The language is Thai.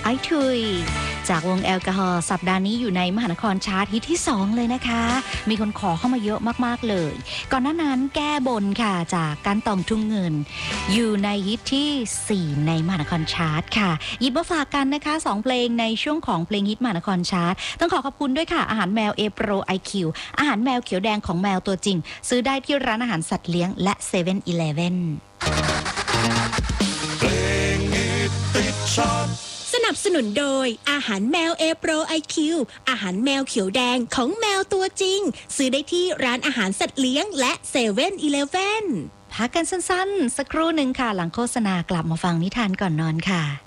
ไอทุยจากวงแอลกอฮอล์สัปดาห์นี้อยู่ในมหานครชาร์ตฮิตที่2เลยนะคะมีคนขอเข้ามาเยอะมากๆเลยก่อนหน้านั้นแก้บนค่ะจากการตองทุ่งเงินอยู่ในฮิตที่4ในมหานครชาร์ตค่ะหยิบมาฝากกันนะคะ2เพลงในช่วงของเพลงฮิตมหานครชาร์ตต้องขอบคุณด้วยค่ะอาหารแมวเอโปรไอคิวอาหารแมวเขียวแดงของแมวตัวจริงซื้อได้ที่ร้านอาหารสัตว์เลี้ยงและ7-11 สนับสนุนโดยอาหารแมวเอโปรไอคิวอาหารแมวเขียวแดงของแมวตัวจริงซื้อได้ที่ร้านอาหารสัตว์เลี้ยงและ7-11 พักกันสั้นๆสักครู่หนึ่งค่ะหลังโฆษณากลับมาฟังนิทานก่อนนอนค่ะ